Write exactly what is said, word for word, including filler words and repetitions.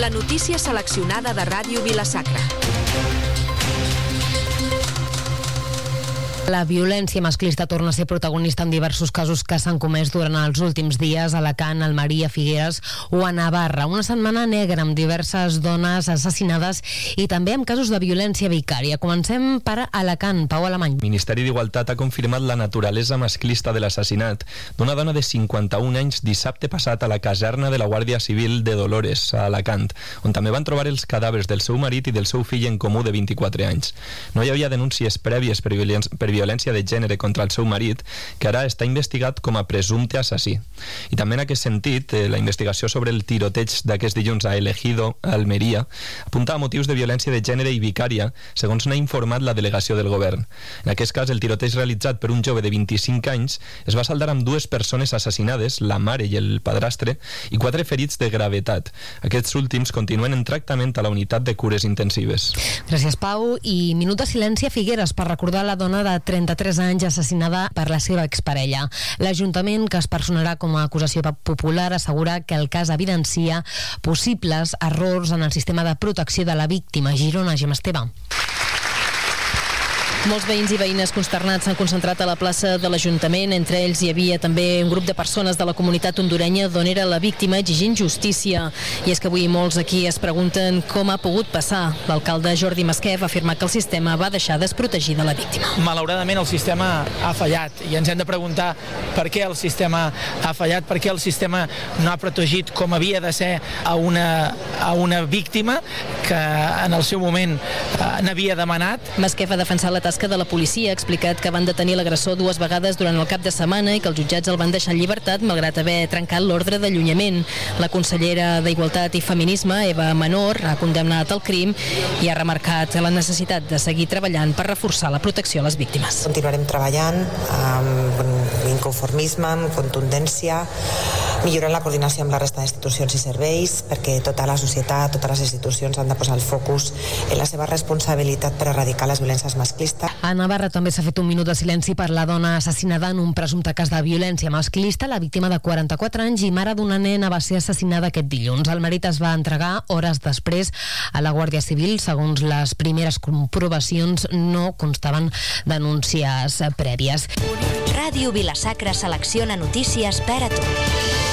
La notícia seleccionada de Ràdio Vila-sacra. La violència masclista torna a ser protagonista en diversos casos que s'han comès durant els últims dies a Alacant, Almeria, Figueres o a Navarra. Una setmana negra amb diverses dones assassinades i també amb casos de violència vicària. Comencem per Alacant. Pau Alemany. El Ministeri d'Igualtat ha confirmat la naturalesa masclista de l'assassinat d'una dona de cinquanta-un anys dissabte passat a la caserna de la Guàrdia Civil de Dolores, a Alacant, on també van trobar els cadàvers del seu marit i del seu fill en comú de vint-i-quatre anys. No hi havia denúncies prèvies per violència, per violència de gènere contra el seu marit, que ara està investigat com a presumpte assassí. I també en aquest sentit, eh, la investigació sobre el tiroteig d'aquest dilluns a El Ejido, a Almeria, apunta a motius de violència de gènere i vicària, segons n'ha informat la delegació del govern. En aquest cas, el tiroteig realitzat per un jove de vint-i-cinc anys es va saldar amb dues persones assassinades, la mare i el padrastre, i quatre ferits de gravetat. Aquests últims continuen en tractament a la unitat de cures intensives. Gràcies, Pau. I minut de silenci a Figueres per recordar la dona de trenta-tres anys assassinada per la seva exparella. L'Ajuntament, que es personarà com a acusació popular, assegura que el cas evidencia possibles errors en el sistema de protecció de la víctima. Girona, Gemma Esteve. Molts veïns i veïnes consternats s'han concentrat a la plaça de l'Ajuntament. Entre ells hi havia també un grup de persones de la comunitat hondurenya d'on era la víctima, exigint justícia. I és que avui molts aquí es pregunten com ha pogut passar. L'alcalde Jordi Masquef va afirmar que el sistema va deixar desprotegida la víctima. Malauradament el sistema ha fallat i ens hem de preguntar per què el sistema ha fallat, per què el sistema no ha protegit com havia de ser a una, a una víctima que en el seu moment eh, n'havia demanat. Masquef ha defensat la tasca de la policia, ha explicat que van detenir l'agressor dues vegades durant el cap de setmana i que els jutjats el van deixar en llibertat malgrat haver trencat l'ordre d'allunyament. La consellera d'Igualtat i Feminisme, Eva Menor, ha condemnat el crim i ha remarcat la necessitat de seguir treballant per reforçar la protecció a les víctimes. Continuarem treballant amb inconformisme, amb contundència, millorant la coordinació amb la resta d'institucions i serveis, perquè tota la societat, totes les institucions han de posar el focus en la seva responsabilitat per erradicar les violències masclistes. A Navarra també s'ha fet un minut de silenci per la dona assassinada en un presumpte cas de violència masclista. La víctima de quaranta-quatre anys i mare d'una nena va ser assassinada aquest dilluns. El marit es va entregar hores després a la Guàrdia Civil. Segons les primeres comprovacions, no constaven denúncies prèvies. Ràdio Vila-sacra selecciona notícies per a tu.